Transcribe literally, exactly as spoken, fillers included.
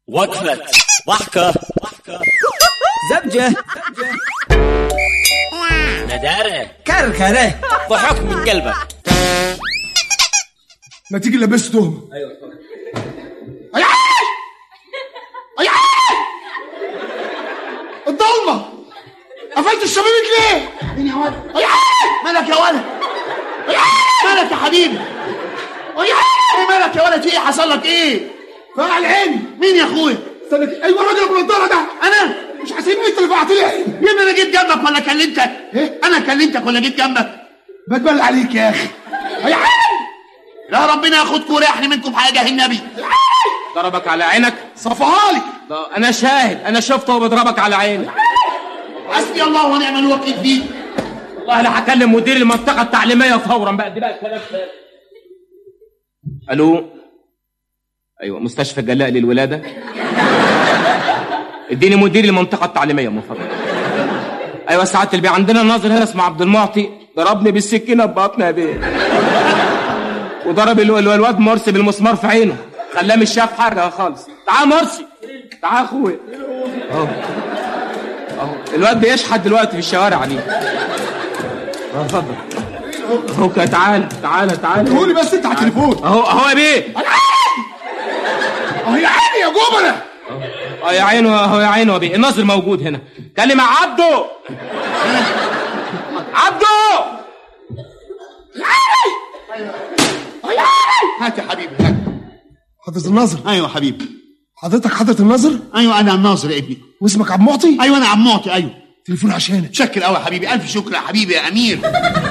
وقفة ضحكة زبجة ندارة كركرة ضحك من قلبك. ما تيجي لبس تهمة. ايوه اي اي الضلمة قفلت الشبابيك ليه؟ مين يا ولد؟ مالك يا ولد؟ مالك يا حبيبي؟ ايه مالك يا ولد؟ في ايه حصل لك ايه؟ فقع عيني. مين يا اخويا؟ استنى، ايوه الراجل ابو النضاره ده. انا مش هسيبني انت اللي فقعت لي عيني. يا ابني انا جيت جنبك ولا كلمتك؟ ايه؟ انا كلمتك ولا جيت جنبك؟ بتبل عليك يا اخي. اي لا ربنا ياخدكم ويريحني منكم حاجه النبي. ضربك على عينك؟ صفها لي. انا شاهد، انا شفته وبضربك على عينك. حسبي الله ونعم الوكيل فيك. والله انا هكلم مدير المنطقه التعليميه فورا بقى. دي بقى الكلام ده. الو. ايوه مستشفى جلاء للولاده. اديني مدير المنطقه التعليميه من فضلك. ايوه سعاده البيه، عندنا ناظر هنا اسمه عبد المعطي ضربني بالسكينه ببطني يا بيه، وضرب الواد مرسي بالمسمار في عينه، خلاه مش شاف حاجه خالص. تعال مرسي، تعال اخويا. اهو اهو الواد بيشحت دلوقتي في الشوارع دي. اتفضل اهو. تعال تعال تعال قولي بس انت على التليفون. اهو اهو يا بيه. اهو يا عيني يا جبله. اه يا عينه اهو يا عينه يا بيه. الناظر موجود هنا. كلم عبده. عبده هات يا حبيبي هات. حضرة الناظر. ايوه حبيبي. حضرتك حضرة الناظر؟ ايوه انا الناظر يا ابني. واسمك عبد معطي؟ ايوه انا عم معطي. ايوه تليفون عشانك. شكر قوي يا حبيبي، الف شكر يا حبيبي يا امير.